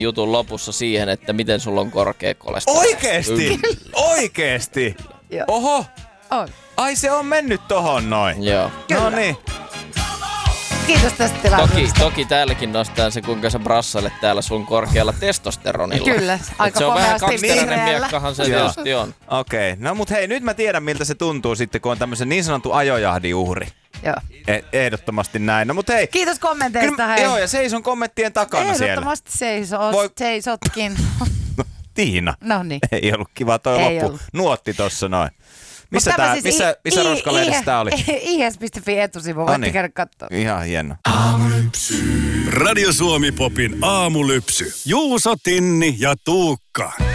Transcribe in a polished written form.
jutun lopussa siihen, että miten sulla on korkea kolesteroli. Oikeesti? Oikeesti? Joo. Oho! On. Ai se on mennyt tohon noin. Joo. No niin. Kiitos tästä tilaisuudesta. Toki täälläkin nostaa se, kuinka sä brassailet täällä sun korkealla testosteronilla. Kyllä, aika se on vähän komeasti kaksiteräinen vihreällä. miekkahan se tietysti on. Okei. No mut hei, nyt mä tiedän miltä se tuntuu sitten, kun on tämmöisen niin sanottu ajojahdin uhri. Joo. Ehdottomasti näin. No mut hei. Kiitos kommenteista, hei. Joo, ja seison kommenttien takana siellä. Ehdottomasti seisotkin. No, Tiina. No niin. Ei ollut kiva toi Ei loppu. ollut. Nuotti tossa noin. Missä Siis missä roskalehdessä tää oli? IS.fi etusivu, voitte käydä kattoo. Ihan hieno. Radio Suomi Popin aamulypsy. Juuso, Tinni ja Tuukka.